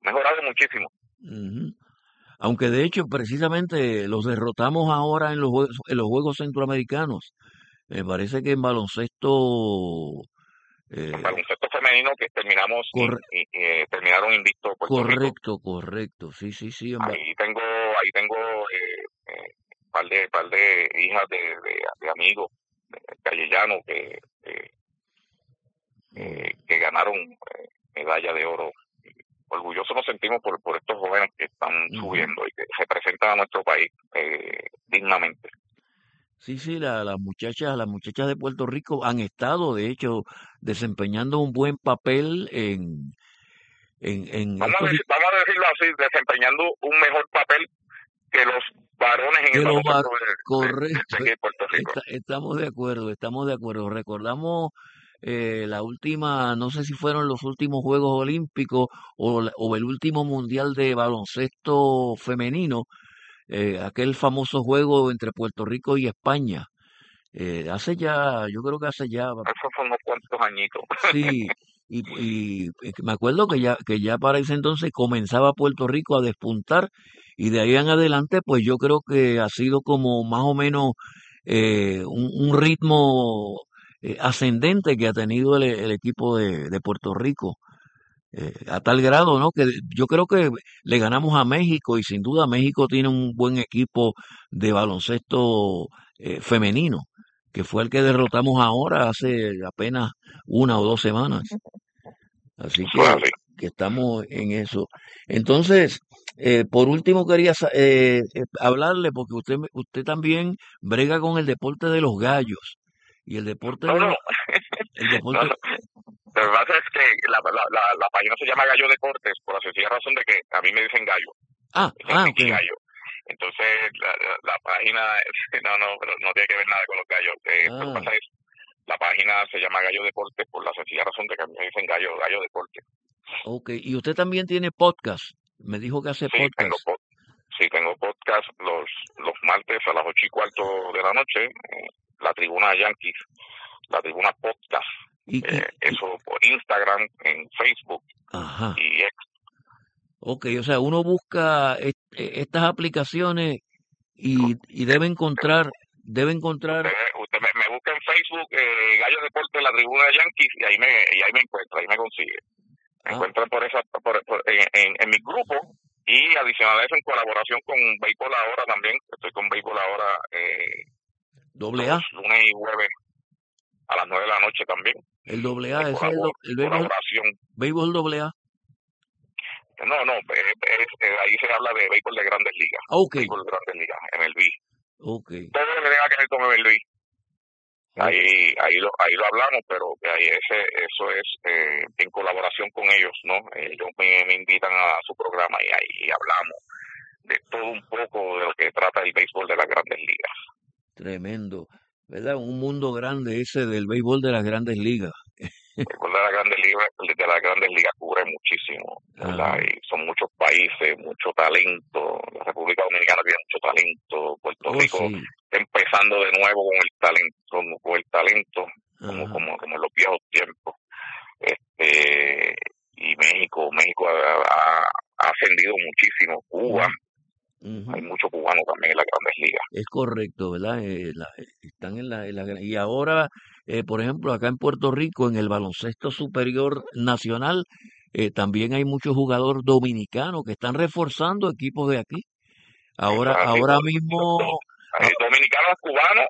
mejorado muchísimo. Ujú. Aunque de hecho precisamente los derrotamos ahora en los Juegos Centroamericanos. Me parece que en baloncesto En eh, baloncesto femenino que terminamos corre- terminaron invicto Puerto Rico. correcto, correcto. Sí, sí, sí. Ahí tengo par de hijas de amigos callellanos que ganaron medalla de oro. Orgullosos nos sentimos por estos jóvenes que están Ujú. subiendo y que representan a nuestro país dignamente. Sí, sí, las muchachas de Puerto Rico han estado, de hecho, desempeñando un buen papel en estos Vamos a decirlo así, desempeñando un mejor papel que los varones en el que los var- baloncesto de correcto, aquí de Puerto Rico. estamos de acuerdo, estamos de acuerdo. Recordamos la última, no sé si fueron los últimos Juegos Olímpicos o el último Mundial de Baloncesto Femenino, aquel famoso juego entre Puerto Rico y España. Hace ya, yo creo que hace ya, Esos son unos cuantos añitos. sí, me acuerdo que ya para ese entonces comenzaba Puerto Rico a despuntar y de ahí en adelante, pues yo creo que ha sido como más o menos un ritmo ascendente que ha tenido el equipo de Puerto Rico. A tal grado, ¿no? Que yo creo que le ganamos a México y sin duda México tiene un buen equipo de baloncesto femenino, que fue el que derrotamos ahora hace apenas 1 o 2 semanas. Así Eso es así. que estamos en eso. Entonces, por último quería hablarle, porque usted también brega con el deporte de los gallos. Y el deporte No, de no, los, el no, deporte, no. Lo que pasa es que la página se llama Gallo Deportes por la sencilla razón de que a mí me dicen gallo, me dicen ok. Ricky Gallo. Entonces la página, no, pero no tiene que ver nada con los gallos. Lo que Ah, pasa es, la página se llama Gallo Deportes por la sencilla razón de que a mí me dicen Gallo Deportes. ok. Y usted también tiene podcast. Me dijo que hace Sí, podcast. tengo podcast los martes a las 8:15 de la noche, la Tribuna Yankees, la Tribuna Podcast, Y, y, y- eso por Instagram, en Facebook ajá. y Ok, o sea, uno busca estas aplicaciones y debe encontrar. usted me busca en Facebook, Gallo Deporte, la Tribuna de Yankees, y ahí me encuentra, ahí me consigue. Me Ah, encuentran en mi grupo, y adicional a eso en colaboración con Béisbol Ahora también. Estoy con Béisbol Ahora doble los A. lunes y jueves a las 9 de la noche también. El doble De A, ese es el béisbol, colaboración. béisbol doble A. No, ahí se habla de béisbol de grandes ligas. Ok, Béisbol de grandes ligas, MLB. ok, Todo lo que tenga que ver con MLB. ok. Ahí lo hablamos, pero eso es en colaboración con ellos, ¿no? Ellos me invitan a su programa y ahí hablamos de todo un poco de lo que trata el béisbol de las grandes ligas. Tremendo. ¿Verdad? Un mundo grande ese del béisbol de las grandes ligas. El béisbol de las grandes ligas cubre muchísimo, ¿verdad? Ajá. Y son muchos países, mucho talento. La República Dominicana tiene mucho talento. Puerto Oh, Rico sí. está empezando de nuevo con el talento, como, Ajá. como, como en los viejos tiempos. este y México ha ascendido muchísimo. Cuba, Ujú, hay ujú. muchos cubanos también en las grandes ligas. Es correcto, ¿verdad? Están y ahora, por ejemplo, acá en Puerto Rico, en el baloncesto superior nacional, también hay muchos jugadores dominicanos que están reforzando equipos de aquí. Eso Ahora, es así, ahora mismo, hay dominicanos, cubanos,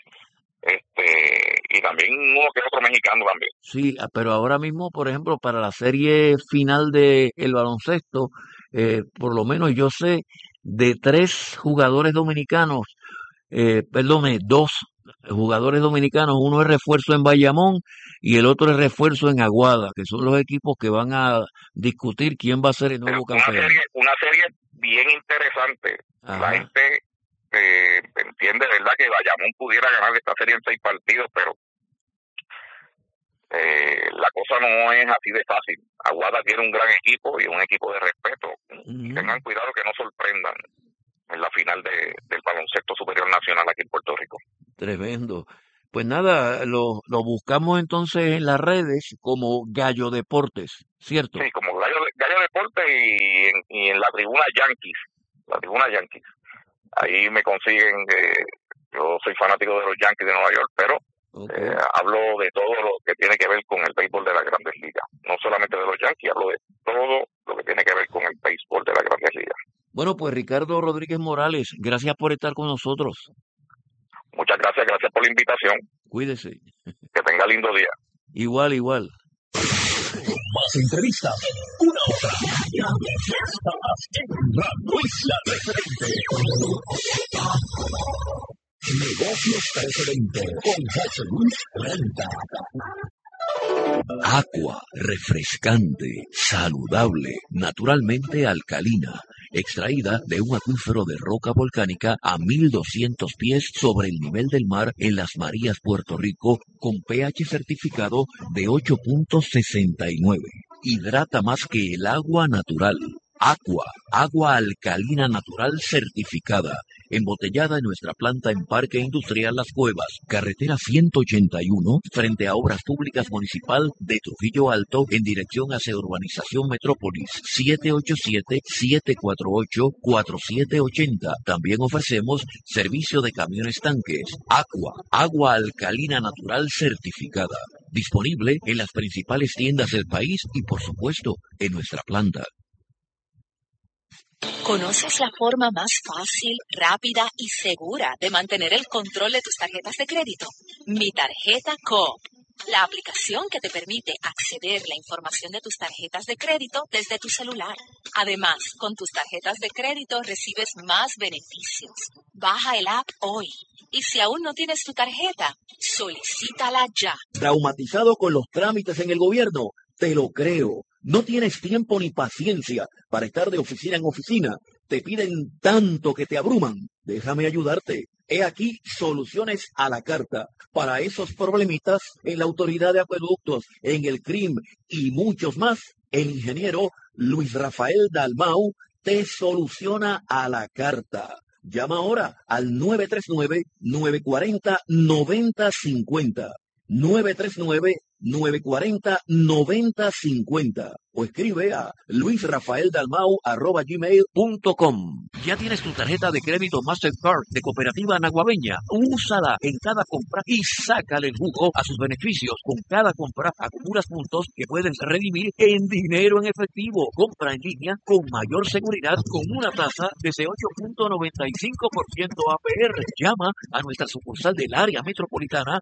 y también uno que otro mexicano también. sí, pero ahora mismo, por ejemplo, para la serie final de el baloncesto, por lo menos yo sé de 3 jugadores dominicanos, perdón, 2 jugadores dominicanos, uno es refuerzo en Bayamón y el otro es refuerzo en Aguada, que son los equipos que van a discutir quién va a ser el Pero nuevo campeón. una serie bien interesante. La Ajá, gente entiende, ¿verdad?, que Bayamón pudiera ganar esta serie en 6 partidos, pero la cosa no es así de fácil. Aguada tiene un gran equipo y un equipo de respeto. Y ujú, tengan cuidado que no sorprendan en la final del baloncesto superior nacional aquí en Puerto Rico. tremendo. Pues nada, lo buscamos entonces en las redes como Gallo Deportes, ¿cierto? Sí, como Gallo Deporte, y en la tribuna Yankees, ahí me consiguen. Yo soy fanático de los Yankees de Nueva York, pero hablo de todo lo que tiene que ver con el béisbol de las Grandes Ligas. No solamente de los Yankees, hablo de todo lo que tiene que ver con el béisbol de las Grandes Ligas. Bueno, pues Ricardo Rodríguez Morales, gracias por estar con nosotros. Muchas gracias por la invitación. Cuídese. Que tenga lindo día. Igual. Más entrevistas, una hora. Ya estás en Radio Isla Referente. Negocios 320 con José Luis Renta. Agua refrescante, saludable, naturalmente alcalina, extraída de un acuífero de roca volcánica a 1200 pies sobre el nivel del mar en Las Marías, Puerto Rico, con pH certificado de 8.69. Hidrata más que el agua natural. Agua alcalina natural certificada, embotellada en nuestra planta en Parque Industrial Las Cuevas, carretera 181, frente a Obras Públicas Municipal de Trujillo Alto, en dirección hacia Urbanización Metrópolis, 787-748-4780. También ofrecemos servicio de camiones tanques. Agua alcalina natural certificada, disponible en las principales tiendas del país y, por supuesto, en nuestra planta. ¿Conoces la forma más fácil, rápida y segura de mantener el control de tus tarjetas de crédito? Mi Tarjeta Coop, la aplicación que te permite acceder a la información de tus tarjetas de crédito desde tu celular. Además, con tus tarjetas de crédito recibes más beneficios. Baja el app hoy. Y si aún no tienes tu tarjeta, solicítala ya. ¿Traumatizado con los trámites en el gobierno? Te lo creo. No tienes tiempo ni paciencia para estar de oficina en oficina. Te piden tanto que te abruman. Déjame ayudarte. He aquí soluciones a la carta para esos problemitas en la Autoridad de Acueductos, en el CRIM y muchos más. El ingeniero Luis Rafael Dalmau te soluciona a la carta. Llama ahora al 939-940-9050. 939-940-9050 o escribe a luisrafaeldalmau@gmail.com. ¿Ya tienes tu tarjeta de crédito Mastercard de Cooperativa Naguabeña? Úsala en cada compra y sácale el jugo a sus beneficios. Con cada compra acumulas puntos que puedes redimir en dinero en efectivo. Compra en línea con mayor seguridad con una tasa desde 8.95% APR. Llama a nuestra sucursal del área metropolitana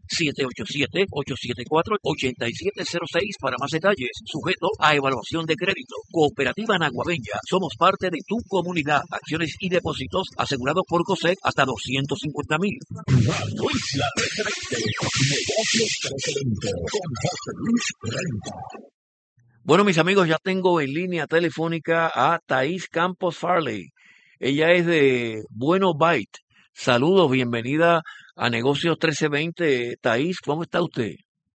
787-874-8706 para más detalles. Sujeto a evaluación de crédito. Cooperativa Naguabeña. Somos parte de tu comunidad. Acciones y depósitos asegurados por COSEC hasta 250,000. Radio Isla Referente. Negocios 320 con José Luis Renta. Bueno, mis amigos, ya tengo en línea telefónica a Thais Campos Farley. Ella es de Bueno Byte. Saludos, bienvenida a Negocios 1320. Thais, ¿cómo está usted?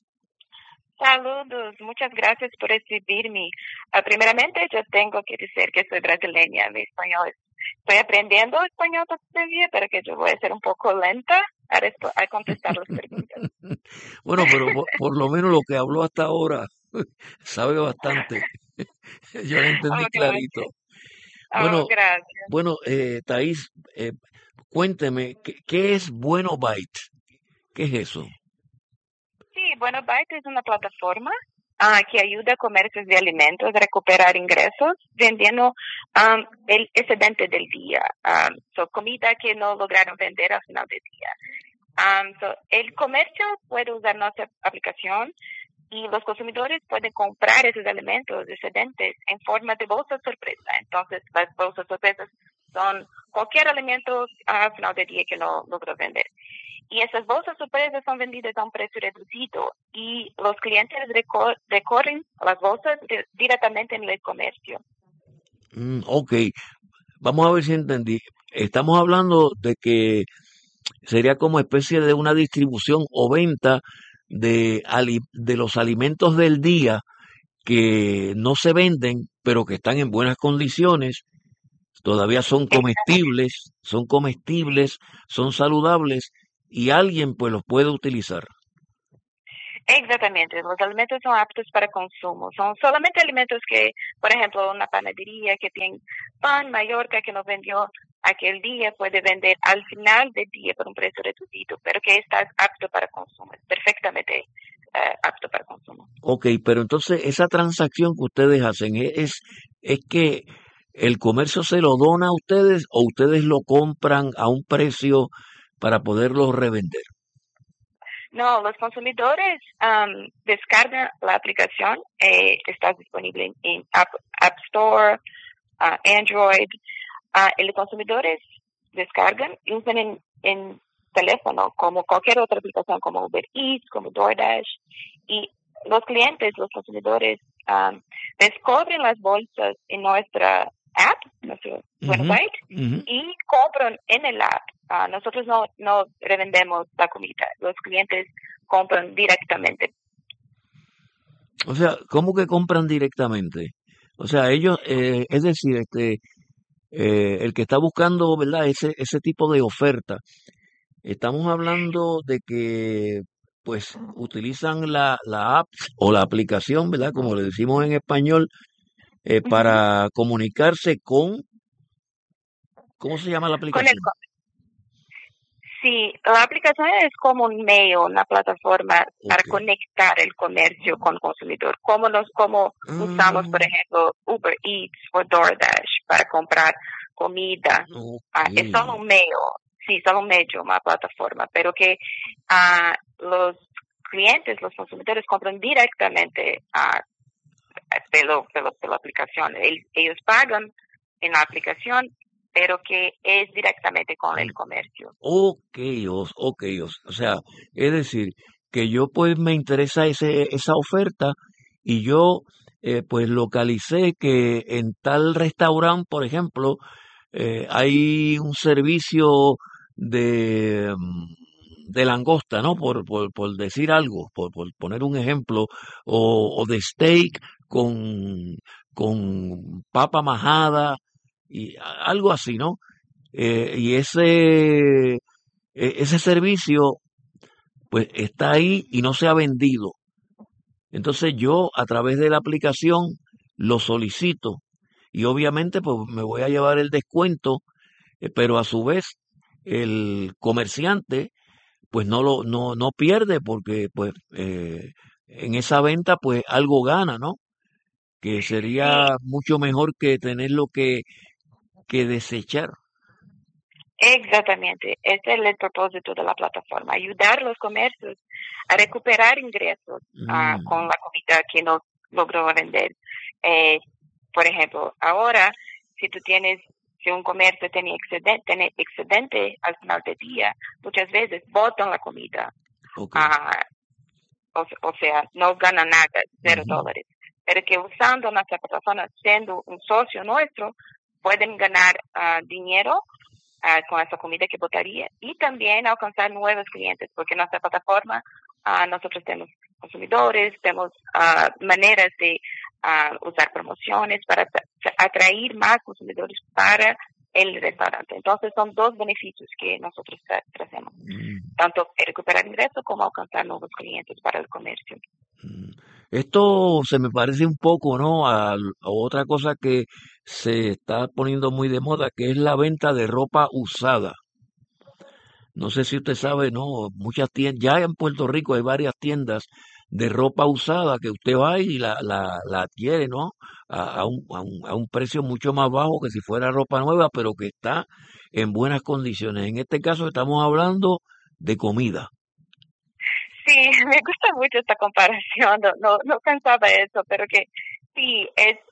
Saludos, muchas gracias por recibirme. Primeramente, yo tengo que decir que soy brasileña, mi español. Estoy aprendiendo español todavía, pero que yo voy a ser un poco lenta a contestar las preguntas. Bueno, pero por lo menos lo que habló hasta ahora sabe bastante. Yo lo entendí clarito. Gracias. Bueno, Thais, cuénteme, ¿qué es Bueno Byte? ¿Qué es eso? Sí, Bueno Byte es una plataforma que ayuda a comercios de alimentos a recuperar ingresos vendiendo el excedente del día, comida que no lograron vender al final del día. El comercio puede usar nuestra aplicación y los consumidores pueden comprar esos alimentos excedentes en forma de bolsa sorpresa. Entonces, las bolsas sorpresas son cualquier alimento al final del día que no logró vender. Y esas bolsas sorpresas son vendidas a un precio reducido y los clientes recorren las bolsas directamente en el comercio. Ok, vamos a ver si entendí. Estamos hablando de que sería como especie de una distribución o venta de los alimentos del día que no se venden, pero que están en buenas condiciones, todavía son comestibles, son saludables y alguien pues los puede utilizar. Exactamente, los alimentos son aptos para consumo. Son solamente alimentos que, por ejemplo, una panadería que tiene pan Mallorca que nos vendió aquel día puede vender al final del día por un precio reducido, pero que está apto para consumo, es perfectamente apto para consumo. Ok, pero entonces esa transacción que ustedes hacen es que el comercio se lo dona a ustedes o ustedes lo compran a un precio para poderlo revender. No, los consumidores descargan la aplicación, está disponible en App Store, Android. Los consumidores descargan y usan en teléfono como cualquier otra aplicación como Uber Eats, como DoorDash. Y los clientes, los consumidores, descubren las bolsas en nuestra app, nuestro website, y compran en el app. Nosotros no revendemos la comida, los clientes compran directamente. O sea, ¿cómo que compran directamente? O sea, ellos, es decir, el que está buscando, ¿verdad? Ese tipo de oferta. Estamos hablando de que, pues, utilizan la app o la aplicación, ¿verdad? Como le decimos en español, para comunicarse con, ¿cómo se llama la aplicación? Sí, la aplicación es como un medio, una plataforma para conectar el comercio con el consumidor. Como usamos, por ejemplo, Uber Eats o DoorDash para comprar comida. Es solo un medio, sí, solo un medio, una plataforma, pero que los clientes, los consumidores compran directamente de la aplicación. Ellos pagan en la aplicación, pero que es directamente con el comercio. O sea, es decir, que yo pues me interesa esa oferta y yo pues localicé que en tal restaurante, por ejemplo, hay un servicio de, de langosta, ¿no? Por decir algo, por poner un ejemplo, o de steak con papa majada y algo así, ¿no? Y ese servicio pues está ahí y no se ha vendido. Entonces yo a través de la aplicación lo solicito y obviamente pues me voy a llevar el descuento, pero a su vez el comerciante pues no pierde porque pues en esa venta pues algo gana, ¿no? Que sería mucho mejor que tenerlo que desechar. Exactamente, ese es el propósito de la plataforma, ayudar a los comercios a recuperar ingresos con la comida que no logró vender. Por ejemplo, ahora, si un comercio tiene excedente al final del día, muchas veces botan la comida. O sea, no ganan nada, $0. Pero que usando nuestra plataforma, siendo un socio nuestro, pueden ganar dinero con esa comida que botaría y también alcanzar nuevos clientes, porque en nuestra plataforma nosotros tenemos consumidores, tenemos maneras de usar promociones para atraer más consumidores para el restaurante. Entonces son dos beneficios que nosotros trazamos, tanto recuperar ingresos como alcanzar nuevos clientes para el comercio. Esto se me parece un poco, ¿no? A otra cosa que se está poniendo muy de moda, que es la venta de ropa usada. No sé si usted sabe, ¿no? Muchas tiendas, ya en Puerto Rico hay varias tiendas de ropa usada que usted va y la adquiere, ¿no? A un precio mucho más bajo que si fuera ropa nueva, pero que está en buenas condiciones. En este caso estamos hablando de comida. Sí, me gusta mucho esta comparación, no pensaba eso, pero que sí,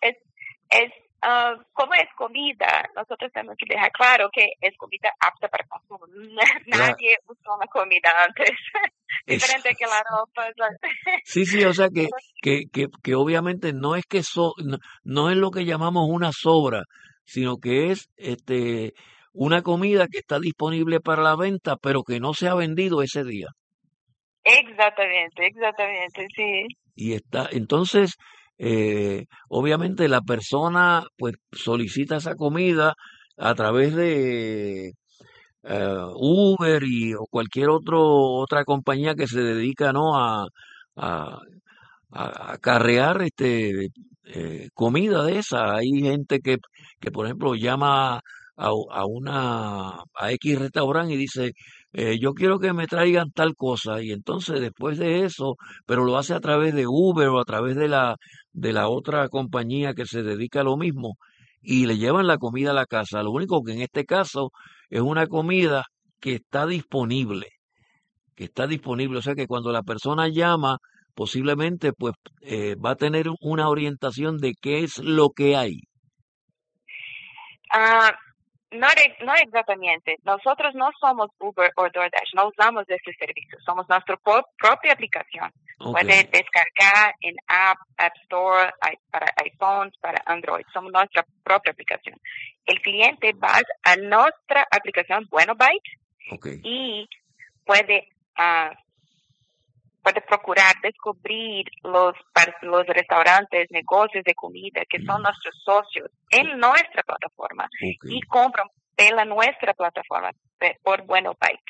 como es comida, nosotros tenemos que dejar claro que es comida apta para consumo. Nadie usó la comida antes, diferente que la ropa. Sí, o sea que obviamente no es que no es lo que llamamos una sobra, sino que es una comida que está disponible para la venta, pero que no se ha vendido ese día. Exactamente, sí. Y entonces, obviamente la persona pues solicita esa comida a través de Uber o cualquier otra compañía que se dedica, ¿no? a a, acarrear comida de esa. Hay gente que por ejemplo, llama a X restaurante y dice, yo quiero que me traigan tal cosa, y entonces después de eso, pero lo hace a través de Uber o a través de la otra compañía que se dedica a lo mismo, y le llevan la comida a la casa. Lo único que en este caso es una comida que está disponible, o sea que cuando la persona llama, posiblemente pues va a tener una orientación de qué es lo que hay. Ah, no exactamente. Nosotros no somos Uber o DoorDash, no usamos este servicio. Somos nuestra propia aplicación. Okay. Puede descargar en App Store, para iPhones, para Android. Somos nuestra propia aplicación. El cliente va a nuestra aplicación Buenobyte, Okay. y puede procurar descubrir los restaurantes, negocios de comida que son nuestros socios en nuestra plataforma, Okay. y compran pela nuestra plataforma por Buenobyte.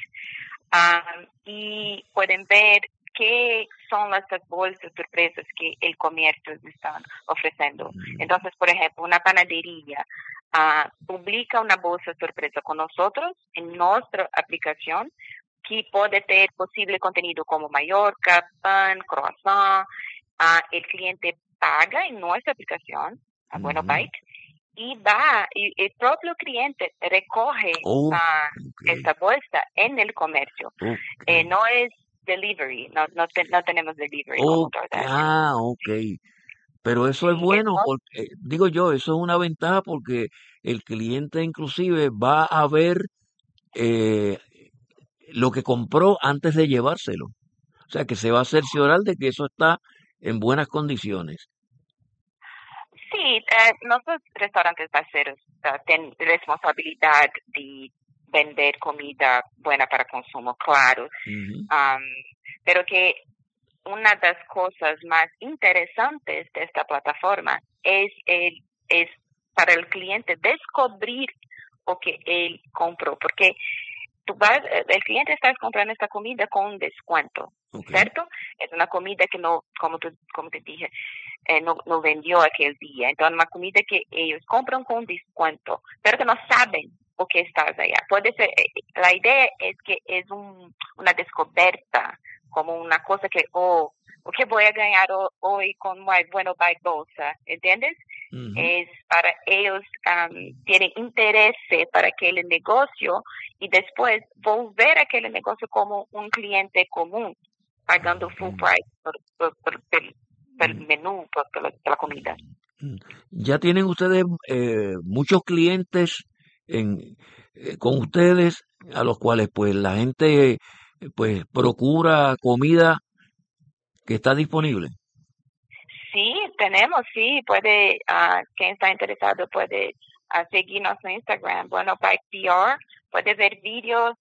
Y pueden ver qué son estas bolsas sorpresas que el comercio están ofreciendo. Entonces, por ejemplo, una panadería publica una bolsa sorpresa con nosotros en nuestra aplicación, que puede tener posible contenido como Mallorca, pan, croissant. El cliente paga en nuestra aplicación, a Buenobyte, y el propio cliente recoge esta bolsa en el comercio. Okay. No es delivery, no tenemos delivery como DoorDash. Okay. Pero eso es Sí, bueno, porque, digo yo, eso es una ventaja porque el cliente inclusive va a ver lo que compró antes de llevárselo. O sea, que se va a cerciorar de que eso está en buenas condiciones. Sí, nuestros restaurantes caseros tienen responsabilidad de vender comida buena para consumo, claro. Pero que una de las cosas más interesantes de esta plataforma es para el cliente descubrir lo que él compró, porque el cliente está comprando esta comida con un descuento, Okay. ¿cierto? Es una comida que no, como te dije, no vendió aquel día. Entonces, una comida que ellos compran con un descuento, pero que no saben o que está allá. Puede ser, la idea es que es una descoberta, como una cosa que, o que voy a ganar hoy con mi Buenobyte bolsa, ¿entiendes? Es para ellos, tienen interés para aquel negocio, y después volver a aquel negocio como un cliente común, pagando full price por el menú, por la comida. Ya tienen ustedes muchos clientes con ustedes, a los cuales pues la gente pues procura comida que está disponible. Sí, tenemos, sí, puede, quien está interesado puede seguirnos en Instagram, Buenobyte PR, puede ver vídeos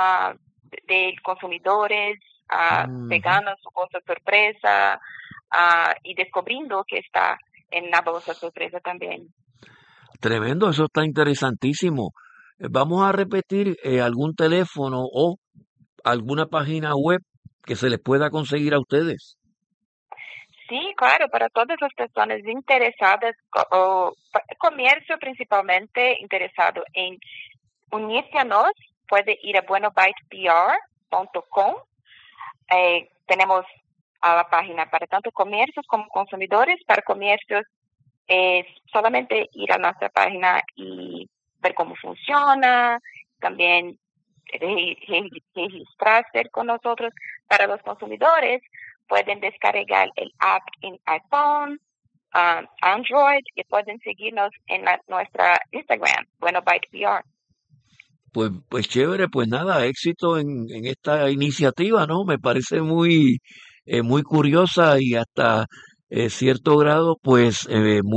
de consumidores pegando su bolsa sorpresa y descubriendo que está en la bolsa sorpresa también. Tremendo, eso está interesantísimo. Vamos a repetir algún teléfono o alguna página web que se les pueda conseguir a ustedes. Sí, claro, para todas las personas interesadas, o comercio principalmente interesado en unirse a nos, puede ir a buenobytepr.com. Tenemos a la página para tanto comercios como consumidores. Para comercios es solamente ir a nuestra página y ver cómo funciona, también registrarse con nosotros. Para los consumidores, pueden descargar el app en iPhone, Android, y pueden seguirnos en nuestra Instagram, Buenobyte PR. Pues chévere, pues nada, éxito en esta iniciativa, ¿no? Me parece muy curiosa y hasta cierto grado, pues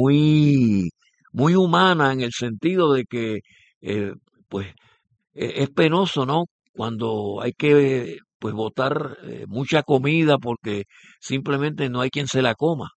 muy humana, en el sentido de que, pues es penoso, ¿no? Cuando hay que pues botar mucha comida porque simplemente no hay quien se la coma.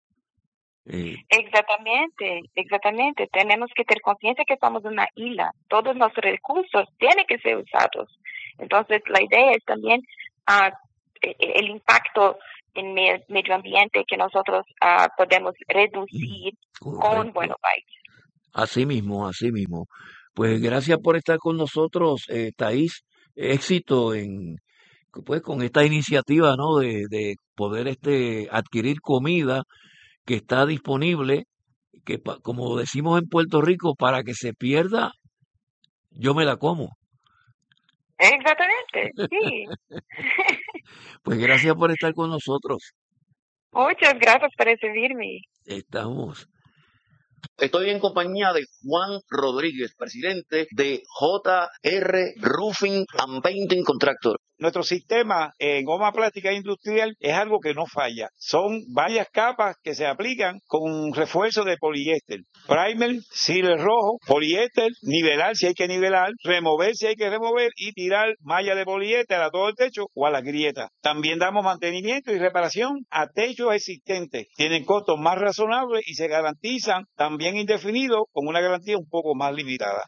Exactamente. Tenemos que tener conciencia que somos una isla. Todos nuestros recursos tienen que ser usados. Entonces, la idea es también el impacto en medio ambiente que nosotros podemos reducir con Correcto. Bueno Bite. Así mismo, así mismo. Pues gracias por estar con nosotros, Thaís. Éxito pues, con esta iniciativa, ¿no? De poder adquirir comida que está disponible, que como decimos en Puerto Rico, para que se pierda, yo me la como. Exactamente, sí. Pues gracias por estar con nosotros. Muchas gracias por recibirme. Estamos. Estoy en compañía de Juan Rodríguez, presidente de JR Roofing and Painting Contractor. Nuestro sistema en goma plástica industrial es algo que no falla. Son varias capas que se aplican con refuerzo de poliéster. Primer, sealer rojo, poliéster, nivelar si hay que nivelar, remover si hay que remover y tirar malla de poliéster a todo el techo o a la grieta. También damos mantenimiento y reparación a techos existentes. Tienen costos más razonables y se garantizan también indefinidos con una garantía un poco más limitada.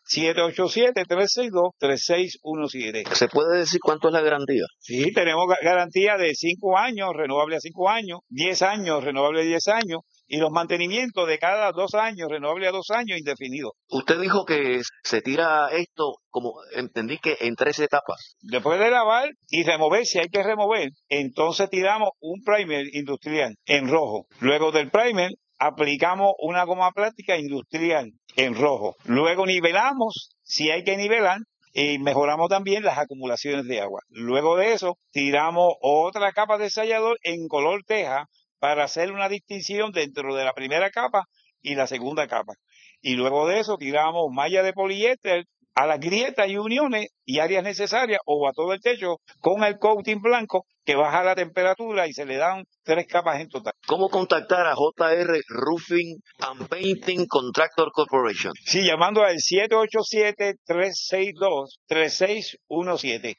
787-362-3617. ¿Se puede decir cuánto es la garantía? Sí, tenemos garantía de 5 años, renovable a 5 años, 10 años, renovable a 10 años, y los mantenimientos de cada 2 años, renovable a 2 años, indefinido. Usted dijo que se tira esto, como entendí que en 3 etapas. Después de lavar y remover, si hay que remover, entonces tiramos un primer industrial en rojo. Luego del primer, aplicamos una goma plástica industrial en rojo. Luego nivelamos, si hay que nivelar, y mejoramos también las acumulaciones de agua. Luego de eso, tiramos otra capa de sellador en color teja para hacer una distinción dentro de la primera capa y la segunda capa. Y luego de eso, tiramos malla de poliéster a las grietas y uniones y áreas necesarias o a todo el techo con el coating blanco que baja la temperatura y se le dan 3 capas en total. ¿Cómo contactar a JR Roofing and Painting Contractor Corporation? Sí, llamando al 787-362-3617.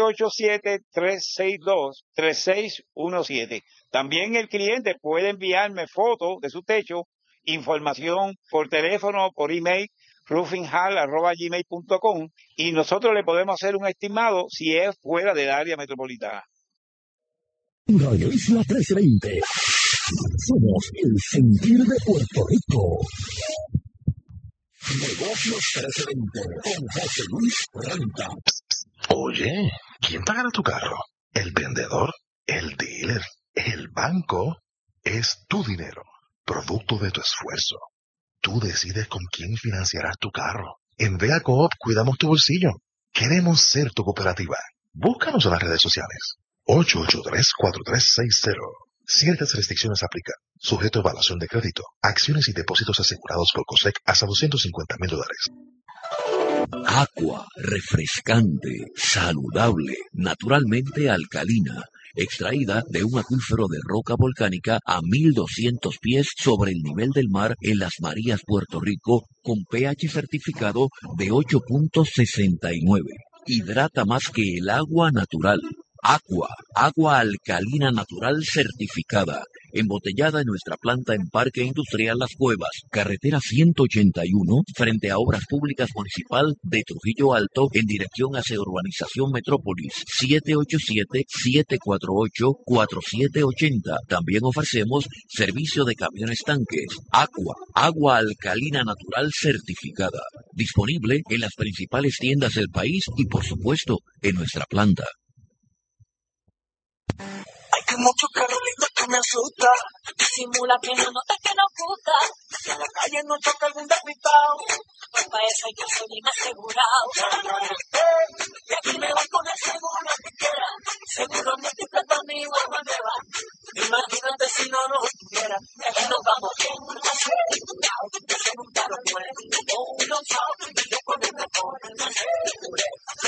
787-362-3617. También el cliente puede enviarme fotos de su techo, información por teléfono, por email, roofinghall@gmail.com, y nosotros le podemos hacer un estimado si es fuera del área metropolitana. Radio Isla 1320. Somos el sentir de Puerto Rico. Negocios 1320 con José Luis Renta. Oye, ¿quién pagará tu carro? ¿El vendedor? ¿El dealer? ¿El banco? Es tu dinero, producto de tu esfuerzo. Tú decides con quién financiarás tu carro. En Vea Coop cuidamos tu bolsillo. Queremos ser tu cooperativa. Búscanos en las redes sociales. 883-4360. Ciertas restricciones aplican. Sujeto a evaluación de crédito. Acciones y depósitos asegurados por COSEC hasta $250,000. Aqua, refrescante, saludable, naturalmente alcalina, extraída de un acuífero de roca volcánica a 1200 pies sobre el nivel del mar en Las Marías, Puerto Rico, con pH certificado de 8.69. Hidrata más que el agua natural. Aqua, agua alcalina natural certificada, embotellada en nuestra planta en Parque Industrial Las Cuevas, carretera 181, frente a Obras Públicas Municipal de Trujillo Alto, en dirección hacia Urbanización Metrópolis, 787-748-4780. También ofrecemos servicio de camiones tanques. Aqua, agua alcalina natural certificada, disponible en las principales tiendas del país y, por supuesto, en nuestra planta. Hay mucho carro lindo que me asusta. Disimula que no nota que nos gusta. Si a la calle no choca algún despistado, pues para eso yo soy bien asegurado. Y aquí me voy con el seguro que quiera. Seguro me estoy tratando mi guagua nueva. Imagínate si no nos tuviera. Aquí nos vamos bien asegurados. Yo soy un carro nuevo, uno chao. Yo con el mejor, seguro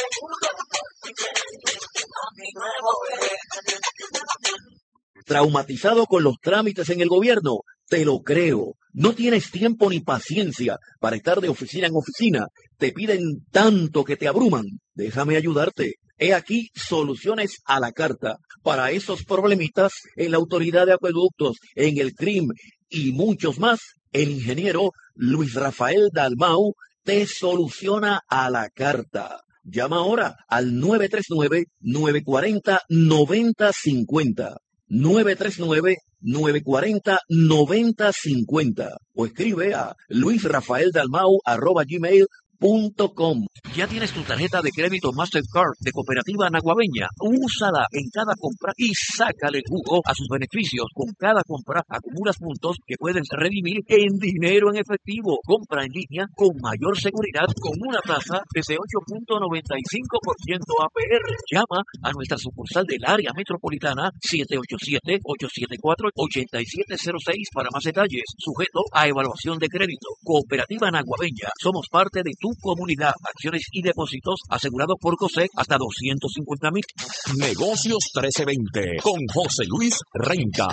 a mi nuevo bebé. ¿Traumatizado con los trámites en el gobierno? Te lo creo. No tienes tiempo ni paciencia para estar de oficina en oficina. Te piden tanto que te abruman. Déjame ayudarte. He aquí soluciones a la carta para esos problemitas en la Autoridad de Acueductos, en el CRIM y muchos más. El ingeniero Luis Rafael Dalmau te soluciona a la carta. Llama ahora al 939-940-9050. 939-940-9050 o escribe a luisrafaeldalmau@gmail.com. ¿Ya tienes tu tarjeta de crédito Mastercard de Cooperativa Naguabeña? Úsala en cada compra y sácale jugo a sus beneficios. Con cada compra acumulas puntos que puedes redimir en dinero en efectivo. Compra en línea con mayor seguridad con una tasa desde 8.95% APR. Llama a nuestra sucursal del área metropolitana 787-874-8706 para más detalles. Sujeto a evaluación de crédito. Cooperativa Naguabeña. Somos parte de tu comunidad. Acciones y depósitos asegurados por COSEC hasta 250,000. Negocios 1320 con José Luis Renca.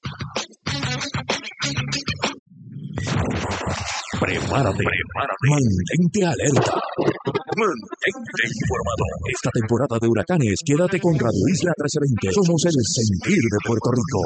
Prepárate. Mantente alerta. Mantente informado. Esta temporada de huracanes, quédate con Radio Isla 1320. Somos el sentir de Puerto Rico.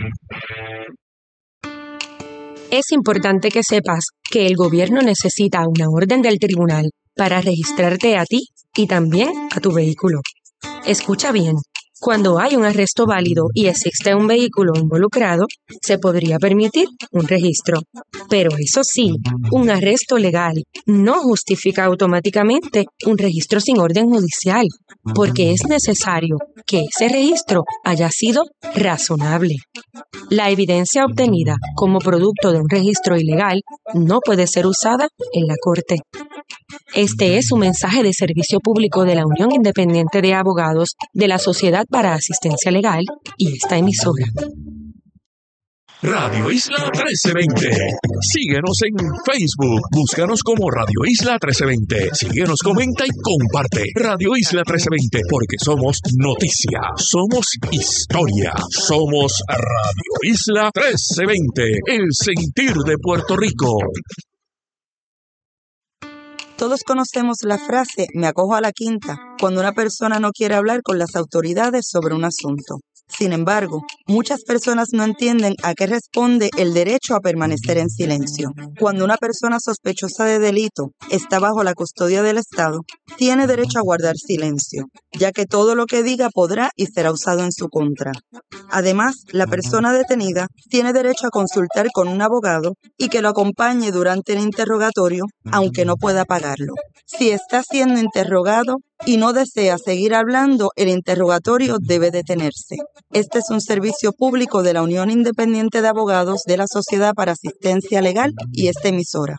Es importante que sepas que el gobierno necesita una orden del tribunal para registrarte a ti y también a tu vehículo. Escucha bien. Cuando hay un arresto válido y existe un vehículo involucrado, se podría permitir un registro. Pero eso sí, un arresto legal no justifica automáticamente un registro sin orden judicial, porque es necesario que ese registro haya sido razonable. La evidencia obtenida como producto de un registro ilegal no puede ser usada en la corte. Este es un mensaje de servicio público de la Unión Independiente de Abogados de la Sociedad para Asistencia Legal y esta emisora. Radio Isla 1320. Síguenos en Facebook. Búscanos como Radio Isla 1320. Síguenos, comenta y comparte. Radio Isla 1320, porque somos noticia, somos historia, somos Radio Isla 1320, el sentir de Puerto Rico. Todos conocemos la frase "me acojo a la quinta" cuando una persona no quiere hablar con las autoridades sobre un asunto. Sin embargo, muchas personas no entienden a qué responde el derecho a permanecer en silencio. Cuando una persona sospechosa de delito está bajo la custodia del Estado, tiene derecho a guardar silencio, ya que todo lo que diga podrá y será usado en su contra. Además, la persona detenida tiene derecho a consultar con un abogado y que lo acompañe durante el interrogatorio, aunque no pueda pagarlo. Si está siendo interrogado y no desea seguir hablando, el interrogatorio debe detenerse. Este es un servicio público de la Unión Independiente de Abogados de la Sociedad para Asistencia Legal y esta emisora.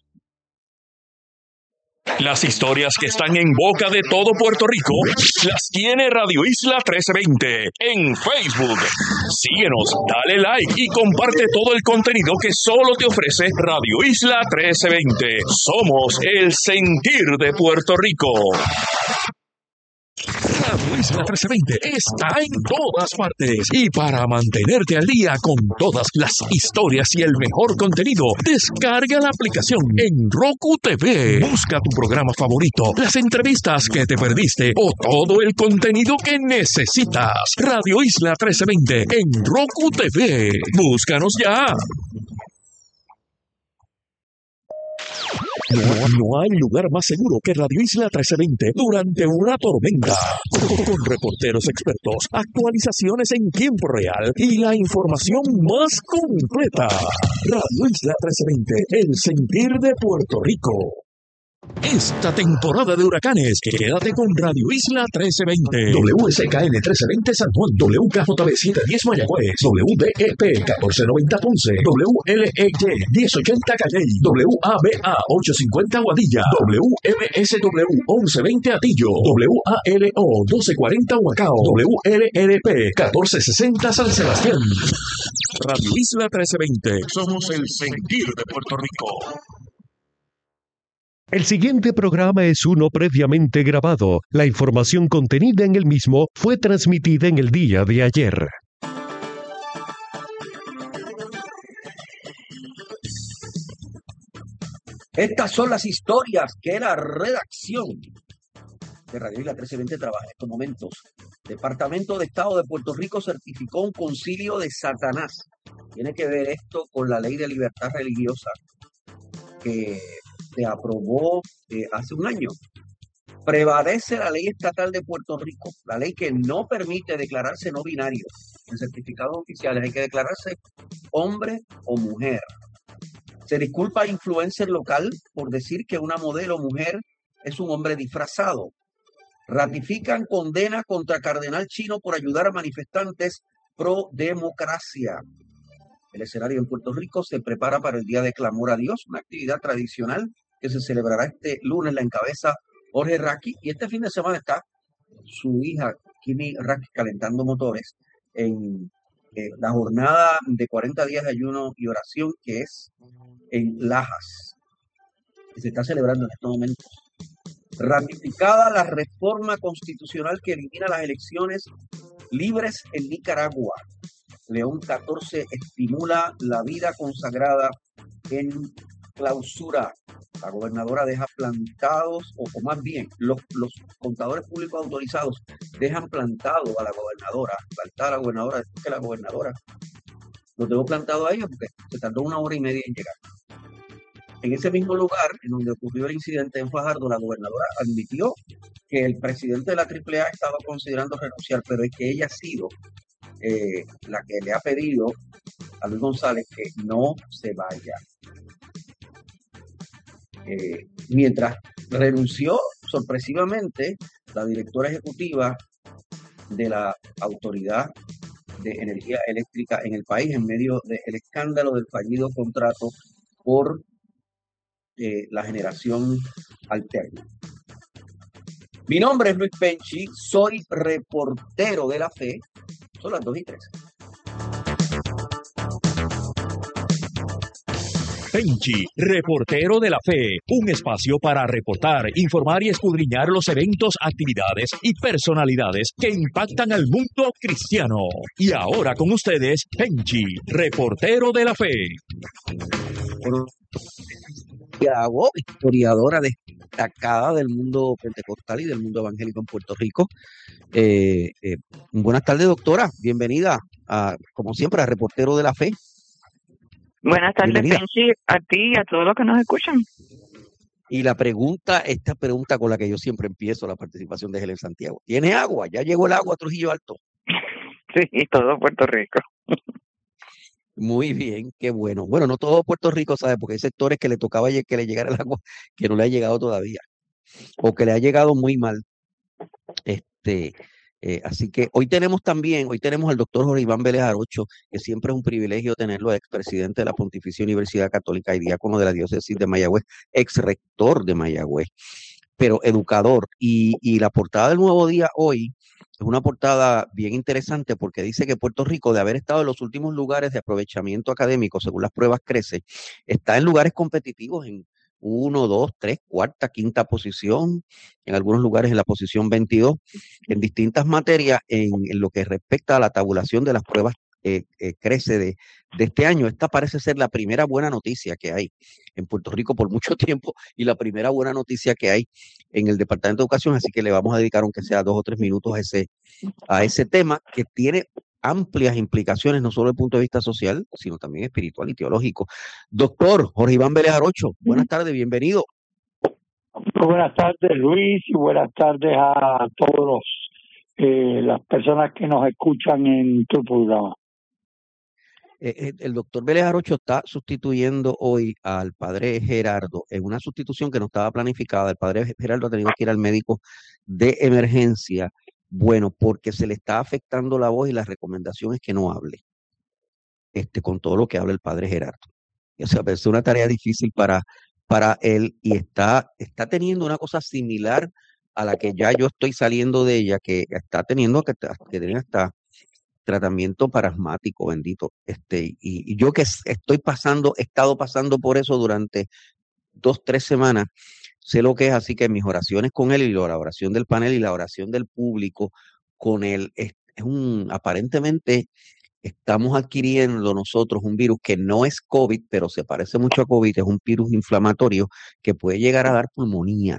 Las historias que están en boca de todo Puerto Rico las tiene Radio Isla 1320 en Facebook. Síguenos, dale like y comparte todo el contenido que solo te ofrece Radio Isla 1320. Somos el sentir de Puerto Rico. Radio Isla 1320 está en todas partes y para mantenerte al día con todas las historias y el mejor contenido, descarga la aplicación en Roku TV. Busca tu programa favorito, las entrevistas que te perdiste o todo el contenido que necesitas. Radio Isla 1320 en Roku TV. Búscanos ya. No hay lugar más seguro que Radio Isla 1320 durante una tormenta. Con reporteros expertos, actualizaciones en tiempo real y la información más completa. Radio Isla 1320, el sentir de Puerto Rico. Esta temporada de huracanes, quédate con Radio Isla 1320. WSKN 1320 San Juan, WKJB 710 Mayagüez, WDEP 1490 Ponce, WLEY 1080 Calley, WABA 850 Guadilla, WMSW 1120 Atillo, WALO 1240 Huacao, WLRP 1460 San Sebastián. Radio Isla 1320, somos el sentir de Puerto Rico. El siguiente programa es uno previamente grabado. La información contenida en el mismo fue transmitida en el día de ayer. Estas son las historias que la redacción de Radio Isla 1320 trabaja en estos momentos. Departamento de Estado de Puerto Rico certificó un concilio de Satanás. Tiene que ver esto con la ley de libertad religiosa que se aprobó hace un año. Prevalece la ley estatal de Puerto Rico, la ley que no permite declararse no binario. En certificados oficiales hay que declararse hombre o mujer. Se disculpa a influencer local por decir que una modelo mujer es un hombre disfrazado. Ratifican condena contra cardenal chino por ayudar a manifestantes pro democracia. El escenario en Puerto Rico se prepara para el Día de Clamor a Dios, una actividad tradicional que se celebrará este lunes. La encabeza Jorge Raqui, y este fin de semana está su hija Kimi Raqui calentando motores en la jornada de 40 días de ayuno y oración que es en Lajas, que se está celebrando en estos momentos. Ratificada la reforma constitucional que elimina las elecciones libres en Nicaragua. León XIV estimula la vida consagrada en clausura. La gobernadora deja plantados, o más bien, los contadores públicos autorizados dejan plantado a la gobernadora, plantada a la gobernadora, después que la gobernadora los dejó plantado a ellos porque se tardó 1 hora y media en llegar. En ese mismo lugar, en donde ocurrió el incidente en Fajardo, la gobernadora admitió que el presidente de la AAA estaba considerando renunciar, pero es que ella ha sido la que le ha pedido a Luis González que no se vaya. Mientras renunció sorpresivamente la directora ejecutiva de la Autoridad de Energía Eléctrica en el país en medio del escándalo del fallido contrato por la generación alterna. Mi nombre es Luis Penchi, soy reportero de la fe. Son las 2:13. Penchi, reportero de la fe, un espacio para reportar, informar y escudriñar los eventos, actividades y personalidades que impactan al mundo cristiano. Y ahora con ustedes, Penchi, reportero de la fe. Historiadora destacada del mundo pentecostal y del mundo evangélico en Puerto Rico. Buenas tardes, doctora. Bienvenida, como siempre, a Reportero de la Fe. Buenas tardes, Penchi, a ti y a todos los que nos escuchan. Y esta pregunta con la que yo siempre empiezo la participación de Helen Santiago. ¿Tiene agua? ¿Ya llegó el agua a Trujillo Alto? Sí, todo Puerto Rico. Muy bien, qué bueno. Bueno, no todo Puerto Rico, ¿sabe? Porque hay sectores que le tocaba que le llegara el agua que no le ha llegado todavía, o que le ha llegado muy mal. Así que hoy tenemos al doctor Jorge Iván Vélez Arocho, que siempre es un privilegio tenerlo, expresidente de la Pontificia Universidad Católica y diácono de la diócesis de Mayagüez, ex rector de Mayagüez, pero educador. Y la portada del Nuevo Día hoy es una portada bien interesante porque dice que Puerto Rico, de haber estado en los últimos lugares de aprovechamiento académico, según las pruebas CRECE, está en lugares competitivos en 1, 2, 3, cuarta, quinta posición, en algunos lugares en la posición 22, en distintas materias en lo que respecta a la tabulación de las pruebas CRECE de este año. Esta parece ser la primera buena noticia que hay en Puerto Rico por mucho tiempo y la primera buena noticia que hay en el Departamento de Educación, así que le vamos a dedicar, aunque sea 2 o 3 minutos, a ese tema que tiene amplias implicaciones, no solo desde el punto de vista social, sino también espiritual y teológico. Doctor Jorge Iván Vélez Arocho, buenas tardes, bienvenido. Buenas tardes, Luis, y buenas tardes a todos las personas que nos escuchan en tu programa. El doctor Vélez Arocho está sustituyendo hoy al padre Gerardo en una sustitución que no estaba planificada. El padre Gerardo ha tenido que ir al médico de emergencia. Bueno, porque se le está afectando la voz y la recomendación es que no hable con todo lo que habla el padre Gerardo. O sea, es una tarea difícil para él y está teniendo una cosa similar a la que ya yo estoy saliendo de ella, que está teniendo que tener hasta tratamiento parasmático, bendito. Y yo que he estado pasando por eso durante 2, 3 semanas, sé lo que es, así que mis oraciones con él y la oración del panel y la oración del público con él aparentemente estamos adquiriendo nosotros un virus que no es COVID, pero se parece mucho a COVID, es un virus inflamatorio que puede llegar a dar pulmonía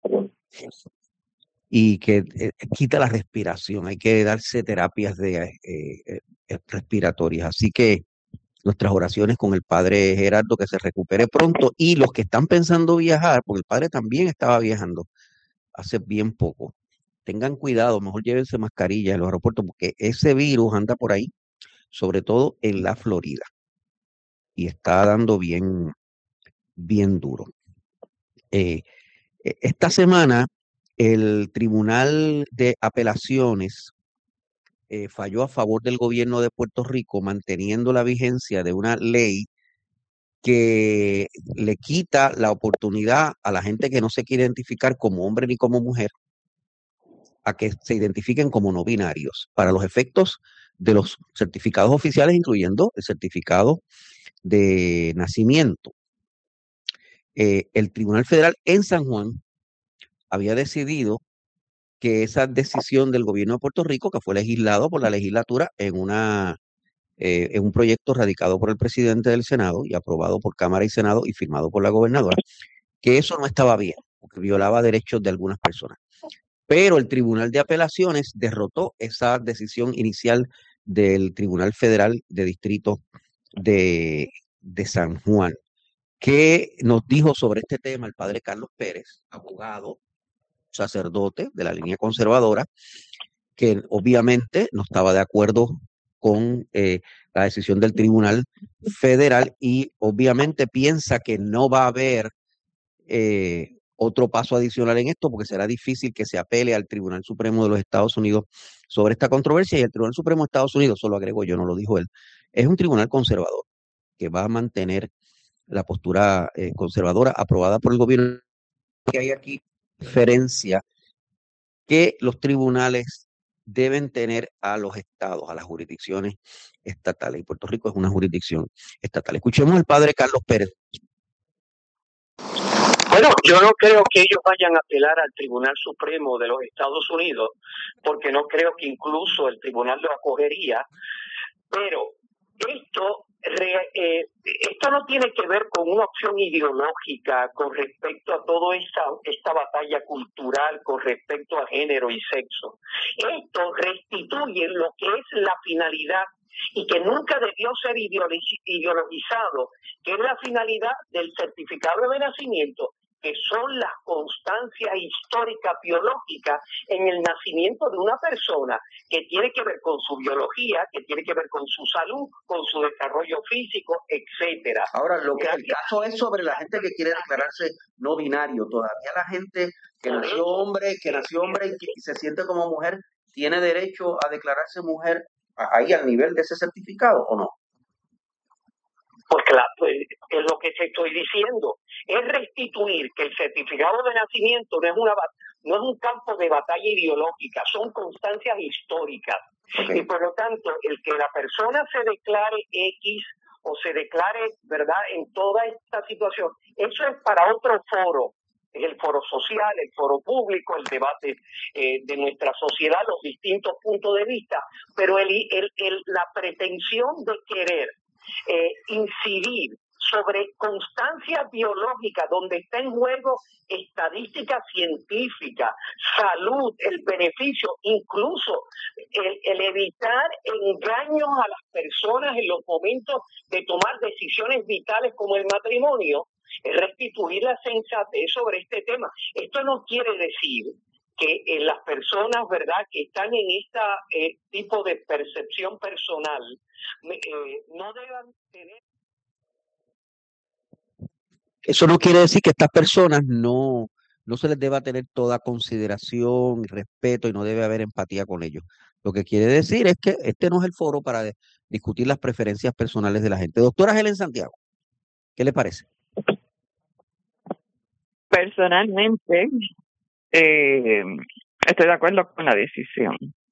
y que quita la respiración. Hay que darse terapias respiratorias. Así que nuestras oraciones con el padre Gerardo, que se recupere pronto, y los que están pensando viajar, porque el padre también estaba viajando hace bien poco. Tengan cuidado, mejor llévense mascarilla en los aeropuertos porque ese virus anda por ahí, sobre todo en la Florida, y está dando bien, bien duro. Esta semana el Tribunal de Apelaciones falló a favor del gobierno de Puerto Rico, manteniendo la vigencia de una ley que le quita la oportunidad a la gente que no se quiere identificar como hombre ni como mujer a que se identifiquen como no binarios para los efectos de los certificados oficiales, incluyendo el certificado de nacimiento. El Tribunal Federal en San Juan había decidido que esa decisión del gobierno de Puerto Rico, que fue legislado por la legislatura en un proyecto radicado por el presidente del Senado y aprobado por Cámara y Senado y firmado por la gobernadora, que eso no estaba bien, porque violaba derechos de algunas personas. Pero el Tribunal de Apelaciones derrotó esa decisión inicial del Tribunal Federal de Distrito de San Juan. ¿Qué nos dijo sobre este tema el padre Carlos Pérez, abogado, sacerdote de la línea conservadora, que obviamente no estaba de acuerdo con la decisión del Tribunal Federal y obviamente piensa que no va a haber otro paso adicional en esto porque será difícil que se apele al Tribunal Supremo de los Estados Unidos sobre esta controversia y el Tribunal Supremo de Estados Unidos, solo agrego yo, no lo dijo él, es un tribunal conservador que va a mantener la postura conservadora aprobada por el gobierno. Que hay aquí diferencia que los tribunales deben tener a los estados, a las jurisdicciones estatales. Y Puerto Rico es una jurisdicción estatal. Escuchemos al padre Carlos Pérez. Bueno, yo no creo que ellos vayan a apelar al Tribunal Supremo de los Estados Unidos, porque no creo que incluso el tribunal lo acogería, pero esto no tiene que ver con una opción ideológica con respecto a toda esta batalla cultural con respecto a género y sexo. Esto restituye lo que es la finalidad y que nunca debió ser ideologizado, que es la finalidad del certificado de nacimiento, que son las constancias históricas biológicas en el nacimiento de una persona, que tiene que ver con su biología, que tiene que ver con su salud, con su desarrollo físico, etcétera. Ahora, lo que el caso es sobre la gente que quiere declararse no binario. Todavía la gente que nació hombre y se siente como mujer, ¿tiene derecho a declararse mujer ahí al nivel de ese certificado o no? Pues claro, es lo que te estoy diciendo. Es restituir que el certificado de nacimiento no es un campo de batalla ideológica, son constancias históricas. Okay. Y por lo tanto, el que la persona se declare X o se declare, ¿verdad?, en toda esta situación, eso es para otro foro. Es el foro social, el foro público, el debate de nuestra sociedad, los distintos puntos de vista, pero la pretensión de querer incidir sobre constancias biológicas donde está en juego estadística científica, salud, el beneficio, incluso el evitar engaños a las personas en los momentos de tomar decisiones vitales como el matrimonio, restituir la sensatez sobre este tema. Esto no quiere decir que las personas, ¿verdad?, que están en este tipo de percepción personal no deban tener. Eso no quiere decir que estas personas no se les deba tener toda consideración y respeto y no debe haber empatía con ellos. Lo que quiere decir es que este no es el foro para discutir las preferencias personales de la gente. Doctora Helen Santiago, ¿qué le parece? Personalmente, estoy de acuerdo con la decisión.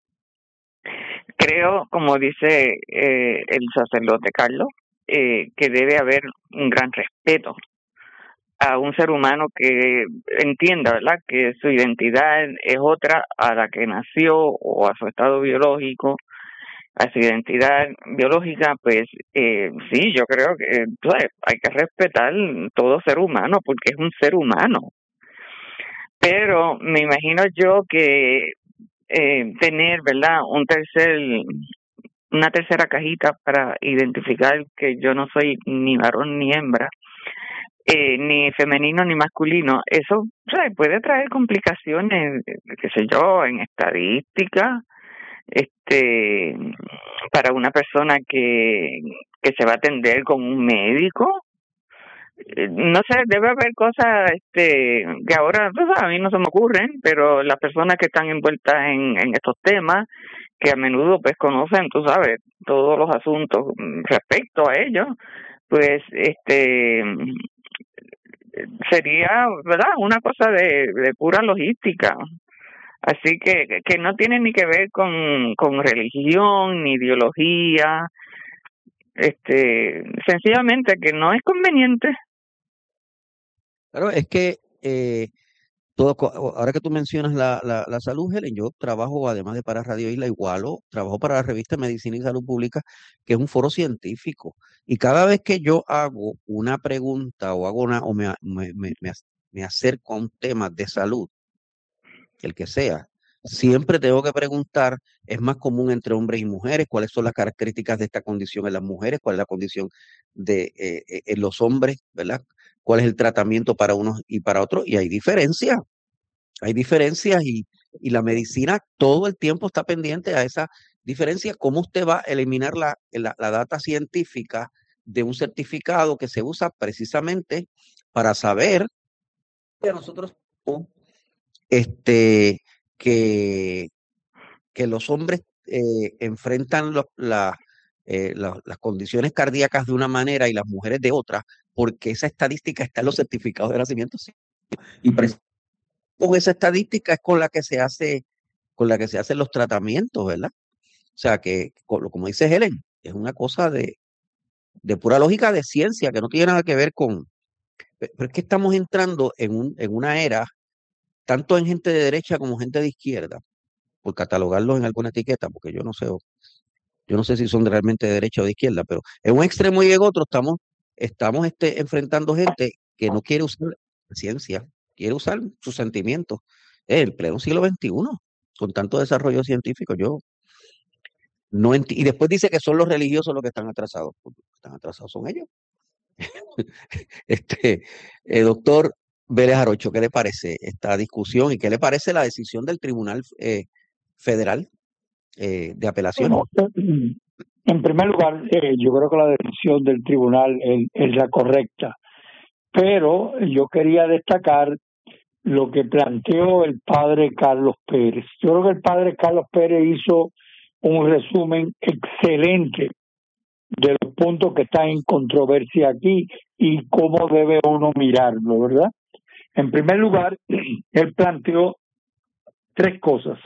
Creo, como dice el sacerdote Carlos, que debe haber un gran respeto a un ser humano que entienda, ¿verdad?, que su identidad es otra a la que nació o a su estado biológico, a su identidad biológica, pues sí, yo creo que hay que respetar todo ser humano porque es un ser humano. Pero me imagino yo que tener, ¿verdad?, una tercera cajita para identificar que yo no soy ni varón ni hembra, ni femenino ni masculino. Eso, o sea, puede traer complicaciones, qué sé yo, en estadística, para una persona que se va a atender con un médico. No sé, debe haber cosas que ahora, tú sabes, a mí no se me ocurren, pero las personas que están envueltas en estos temas, que a menudo pues conocen, tú sabes, todos los asuntos respecto a ellos, pues sería, ¿verdad?, una cosa de pura logística. Así que no tiene ni que ver con religión ni ideología, sencillamente que no es conveniente. Claro, es que ahora que tú mencionas la salud, Helen, yo trabajo, además de para Radio Isla Igualo, trabajo para la revista Medicina y Salud Pública, que es un foro científico. Y cada vez que yo hago una pregunta o hago me acerco a un tema de salud, el que sea, siempre tengo que preguntar, ¿es más común entre hombres y mujeres? ¿Cuáles son las características de esta condición en las mujeres? ¿Cuál es la condición en los hombres? ¿Verdad? ¿Cuál es el tratamiento para unos y para otros? Y hay diferencias y la medicina todo el tiempo está pendiente a esa diferencia. ¿Cómo usted va a eliminar la data científica de un certificado que se usa precisamente para saber que nosotros que los hombres enfrentan las condiciones cardíacas de una manera y las mujeres de otra, porque esa estadística está en los certificados de nacimiento? Sí. Y con esa estadística es con la que se hacen los tratamientos, ¿verdad? O sea que, como dice Helen, es una cosa de pura lógica de ciencia, que no tiene nada que ver con... Pero es que estamos entrando en una era, tanto en gente de derecha como gente de izquierda, por catalogarlos en alguna etiqueta, porque yo no sé si son realmente de derecha o de izquierda, pero en un extremo y en otro estamos enfrentando gente que no quiere usar la ciencia, quiere usar sus sentimientos. En pleno siglo XXI, con tanto desarrollo científico, yo no y después dice que son los religiosos los que están atrasados. Los que están atrasados son ellos. Doctor Vélez Arocho, ¿qué le parece esta discusión y qué le parece la decisión del Tribunal Federal de Apelación? Bueno, en primer lugar, yo creo que la decisión del tribunal es la correcta, pero yo quería destacar lo que planteó el padre Carlos Pérez. Yo creo que el padre Carlos Pérez hizo un resumen excelente de los puntos que están en controversia aquí y cómo debe uno mirarlo, ¿verdad? En primer lugar, él planteó tres cosas.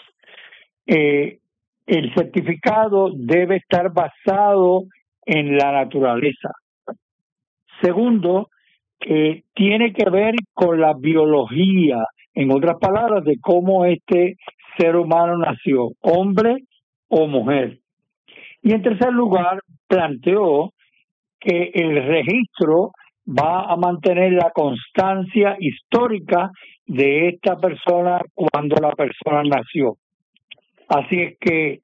El certificado debe estar basado en la naturaleza. Segundo, tiene que ver con la biología, en otras palabras, de cómo este ser humano nació, hombre o mujer. Y en tercer lugar, planteó que el registro va a mantener la constancia histórica de esta persona cuando la persona nació. Así es que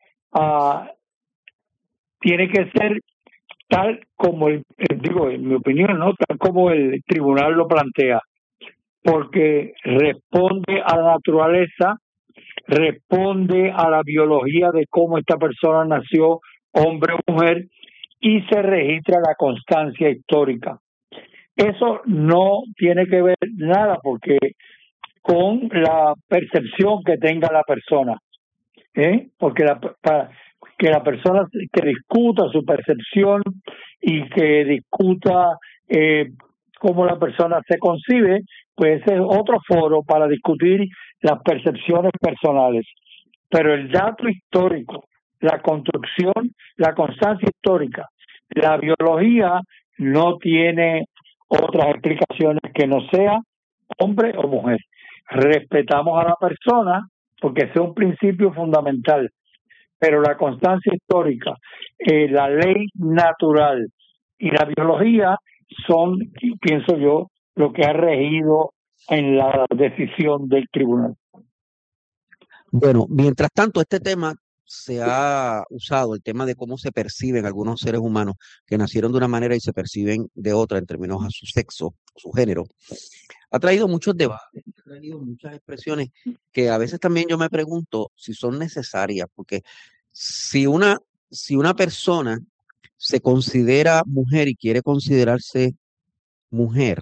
tiene que ser tal como digo, en mi opinión, no tal como el tribunal lo plantea, porque responde a la naturaleza, responde a la biología de cómo esta persona nació, hombre o mujer, y se registra la constancia histórica. Eso no tiene que ver nada porque con la percepción que tenga la persona, porque que la persona que discuta su percepción y que discuta cómo la persona se concibe, pues ese es otro foro para discutir las percepciones personales. Pero el dato histórico, la construcción, la constancia histórica, la biología no tiene otras explicaciones que no sea hombre o mujer. Respetamos a la persona porque ese es un principio fundamental, pero la constancia histórica, la ley natural y la biología son, pienso yo, lo que ha regido en la decisión del tribunal. Bueno, mientras tanto, este tema se ha usado, el tema de cómo se perciben algunos seres humanos que nacieron de una manera y se perciben de otra en términos a su sexo su género, ha traído muchos debates, ha traído muchas expresiones que a veces también yo me pregunto si son necesarias, porque si una persona se considera mujer y quiere considerarse mujer,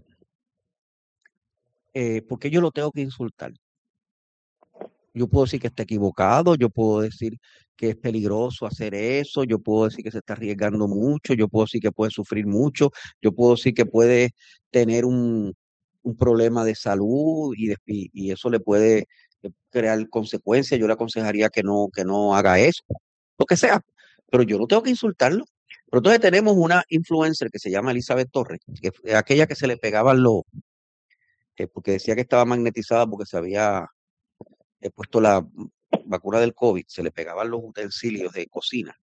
¿por qué yo lo tengo que insultar? Yo puedo decir que está equivocado, yo puedo decir que es peligroso hacer eso, yo puedo decir que se está arriesgando mucho, yo puedo decir que puede sufrir mucho, yo puedo decir que puede tener un problema de salud y eso le puede crear consecuencias. Yo le aconsejaría que no haga eso, lo que sea, pero yo no tengo que insultarlo. Pero entonces tenemos una influencer que se llama Elizabeth Torres, que es aquella que se le pegaban porque decía que estaba magnetizada porque se había puesto la vacuna del COVID, se le pegaban los utensilios de cocina.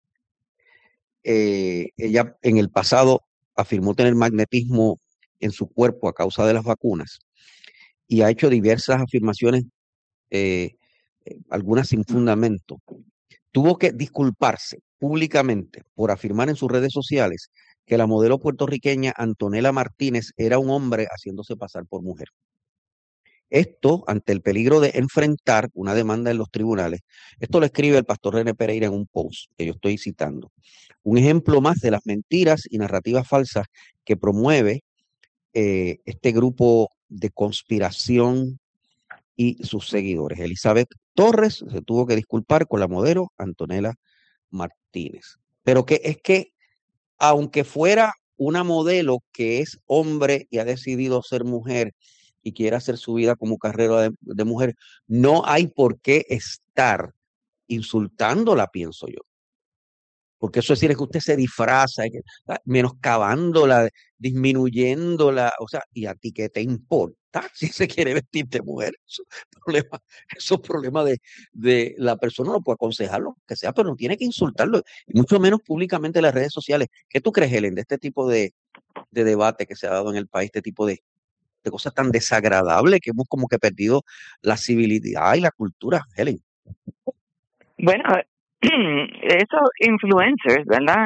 Ella en el pasado afirmó tener magnetismo en su cuerpo a causa de las vacunas y ha hecho diversas afirmaciones, algunas sin fundamento. Tuvo que disculparse públicamente por afirmar en sus redes sociales que la modelo puertorriqueña Antonella Martínez era un hombre haciéndose pasar por mujer. Esto, ante el peligro de enfrentar una demanda en los tribunales, esto lo escribe el pastor René Pereira en un post que yo estoy citando. Un ejemplo más de las mentiras y narrativas falsas que promueve este grupo de conspiración y sus seguidores. Elizabeth Torres se tuvo que disculpar con la modelo Antonella Martínez. Pero que es que, aunque fuera una modelo que es hombre y ha decidido ser mujer y quiere hacer su vida como carrera de mujer, no hay por qué estar insultándola, pienso yo. Porque eso es decir, es que usted se disfraza, menoscabándola, disminuyéndola, o sea, ¿y a ti qué te importa si se quiere vestir de mujer? Eso es problema de la persona, no puede aconsejarlo, que sea, pero no tiene que insultarlo, y mucho menos públicamente en las redes sociales. ¿Qué tú crees, Helen, de este tipo de debate que se ha dado en el país, este tipo de cosas tan desagradables que hemos como que perdido la civilidad y la cultura, Helen? Bueno, esos influencers, ¿verdad?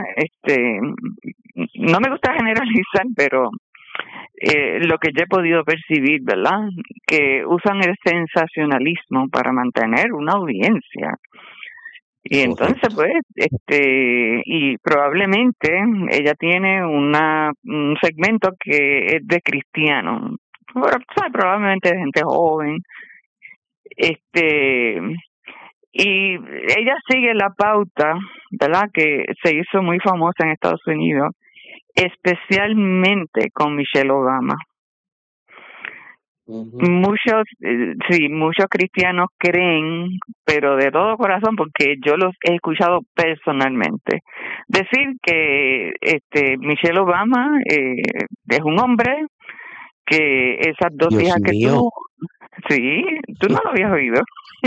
No me gusta generalizar, pero lo que yo he podido percibir, ¿verdad? Que usan el sensacionalismo para mantener una audiencia. Y entonces, pues, y probablemente ella tiene un segmento que es de cristiano, probablemente de gente joven, y ella sigue la pauta, ¿verdad? Que se hizo muy famosa en Estados Unidos, especialmente con Michelle Obama. Muchos cristianos creen, pero de todo corazón, porque yo los he escuchado personalmente, decir que Michelle Obama es un hombre, que esas dos Dios hijas que mío. tú no lo habías oído.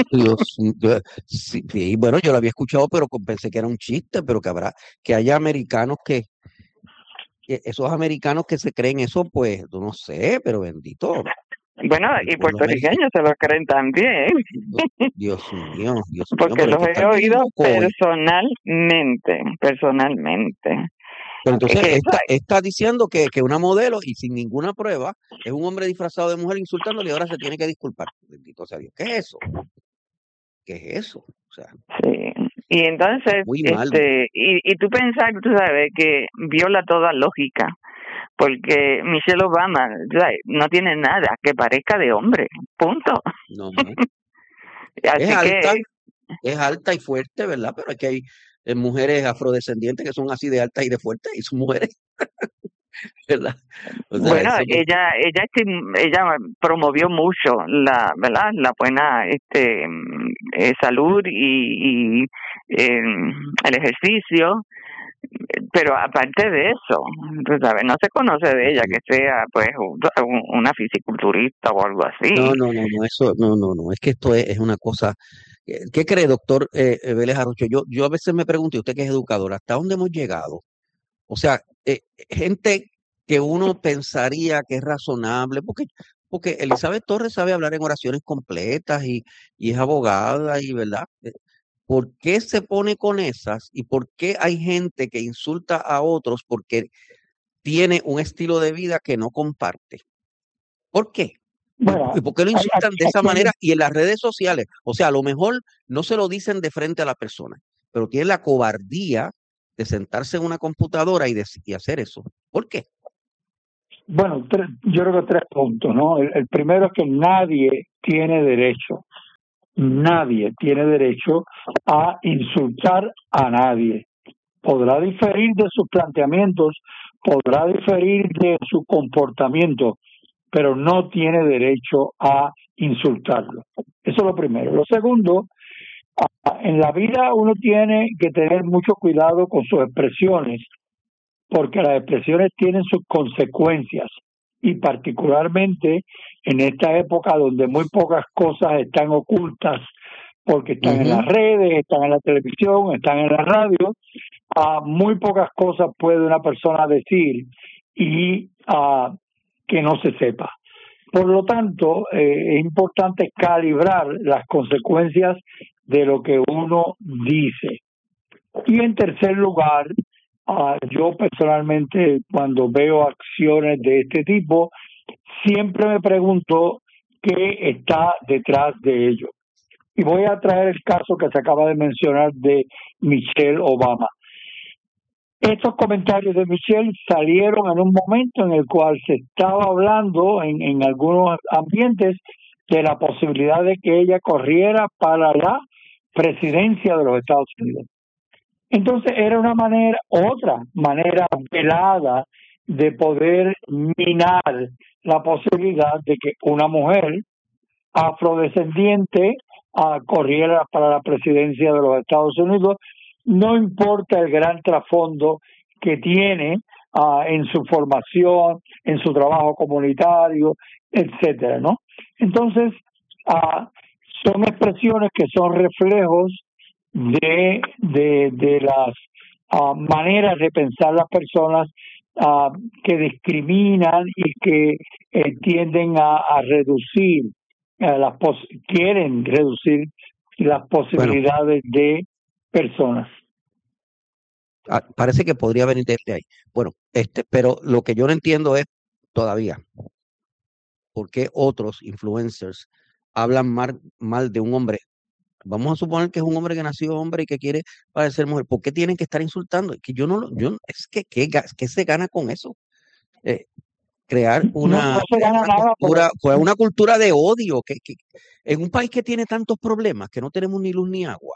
Sí, bueno, yo lo había escuchado, pero pensé que era un chiste, pero que haya americanos esos americanos que se creen eso, pues, no sé, pero bendito. Bueno, y puertorriqueños se lo creen también. Dios mío, porque pero los he oído personalmente. Pero entonces está diciendo que una modelo y sin ninguna prueba es un hombre disfrazado de mujer insultándole y ahora se tiene que disculpar. Bendito sea Dios. ¿Qué es eso? ¿Qué es eso? O sea, sí. Y entonces, muy mal. y tú pensar, tú sabes, que viola toda lógica, porque Michelle Obama, ¿sabes? No tiene nada que parezca de hombre, punto. No. Así es alta y fuerte, ¿verdad? Pero es que hay mujeres afrodescendientes que son así de altas y de fuertes y son mujeres, ¿verdad? O sea, bueno, ella promovió mucho la buena salud y el ejercicio, pero aparte de eso, tú sabes, no se conoce de ella que sea pues una fisiculturista o algo así. No, eso, no, es que esto es una cosa. ¿Qué cree, doctor Vélez Arocho? Yo a veces me pregunto, y usted que es educador, ¿hasta dónde hemos llegado? O sea, gente que uno pensaría que es razonable, porque Elizabeth Torres sabe hablar en oraciones completas y es abogada y, ¿verdad? ¿Por qué se pone con esas? ¿Y por qué hay gente que insulta a otros porque tiene un estilo de vida que no comparte? ¿Por qué? Bueno, ¿Y por qué lo insultan de esa manera? Y en las redes sociales, o sea, a lo mejor no se lo dicen de frente a la persona, pero tienen la cobardía de sentarse en una computadora y hacer eso. ¿Por qué? bueno, yo creo que 3 puntos, ¿no? El primero es que nadie tiene derecho a insultar a nadie. Podrá diferir de sus planteamientos, podrá diferir de su comportamiento, pero no tiene derecho a insultarlo. Eso es lo primero. Lo segundo, en la vida uno tiene que tener mucho cuidado con sus expresiones, porque las expresiones tienen sus consecuencias, y particularmente en esta época donde muy pocas cosas están ocultas porque están en las redes, están en la televisión, están en la radio, muy pocas cosas puede una persona decir y que no se sepa. Por lo tanto, es importante calibrar las consecuencias de lo que uno dice. Y en tercer lugar, yo personalmente, cuando veo acciones de este tipo, siempre me pregunto qué está detrás de ello. Y voy a traer el caso que se acaba de mencionar de Michelle Obama. Estos comentarios de Michelle salieron en un momento en el cual se estaba hablando en algunos ambientes de la posibilidad de que ella corriera para la presidencia de los Estados Unidos. Entonces era otra manera velada de poder minar la posibilidad de que una mujer afrodescendiente corriera para la presidencia de los Estados Unidos, no importa el gran trasfondo que tiene en su formación, en su trabajo comunitario, etcétera, ¿no? Entonces, son expresiones que son reflejos de las maneras de pensar las personas que discriminan y que tienden a reducir quieren reducir las posibilidades de personas. Parece que podría venir desde ahí. Bueno, pero lo que yo no entiendo es todavía por qué otros influencers hablan mal de un hombre. Vamos a suponer que es un hombre que nació hombre y que quiere parecer mujer. ¿Por qué tienen que estar insultando? Que ¿qué se gana con eso? Crear una cultura de odio que en un país que tiene tantos problemas, que no tenemos ni luz ni agua.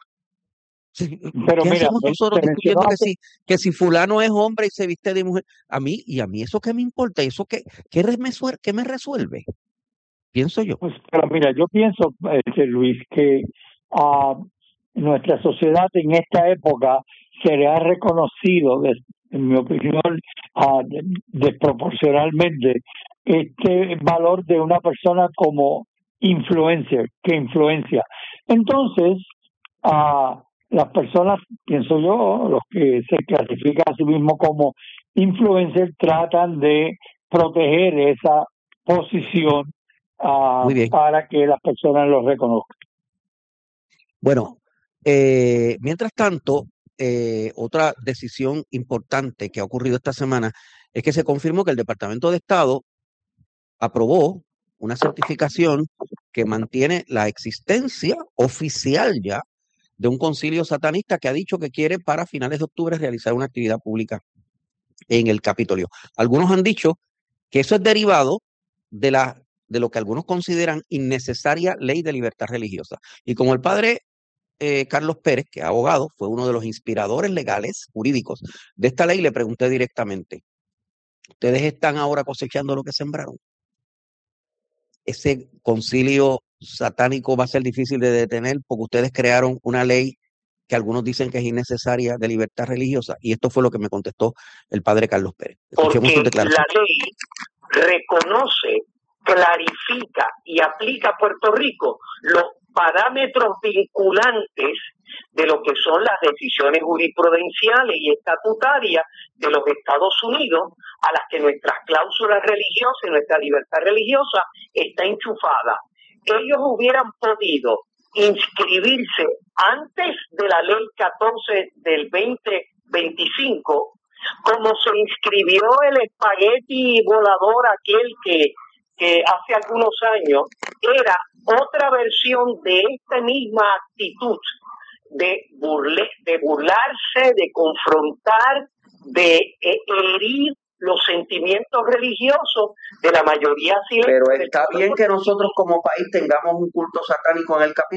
Pero ¿Qué mira, hacemos nosotros discutiendo que si fulano es hombre y se viste de mujer? A mí eso qué me importa, eso qué me resuelve, pienso yo. Pues, pero mira, yo pienso, Luis, que nuestra sociedad en esta época se le ha reconocido, en mi opinión, desproporcionalmente, este valor de una persona como influencer, que influencia. Entonces, las personas, pienso yo, los que se clasifican a sí mismos como influencer, tratan de proteger esa posición para que las personas lo reconozcan. Bueno, mientras tanto, otra decisión importante que ha ocurrido esta semana es que se confirmó que el Departamento de Estado aprobó una certificación que mantiene la existencia oficial ya de un concilio satanista que ha dicho que quiere para finales de octubre realizar una actividad pública en el Capitolio. Algunos han dicho que eso es derivado de lo que algunos consideran innecesaria ley de libertad religiosa. Y como el padre Carlos Pérez, que es abogado, fue uno de los inspiradores legales, jurídicos de esta ley, le pregunté directamente, ¿ustedes están ahora cosechando lo que sembraron? Ese concilio satánico va a ser difícil de detener porque ustedes crearon una ley que algunos dicen que es innecesaria de libertad religiosa, y esto fue lo que me contestó el padre Carlos Pérez. Escuchemos sus declaraciones. La ley reconoce, clarifica y aplica a Puerto Rico los parámetros vinculantes de lo que son las decisiones jurisprudenciales y estatutarias de los Estados Unidos, a las que nuestras cláusulas religiosas y nuestra libertad religiosa está enchufada. Ellos hubieran podido inscribirse antes de la ley 14 del 2025, como se inscribió el espagueti volador aquel que que hace algunos años era otra versión de esta misma actitud de burlarse, de confrontar, de herir los sentimientos religiosos de la mayoría silenciosa. Pero está bien que nosotros como país tengamos un culto satánico en el capítulo.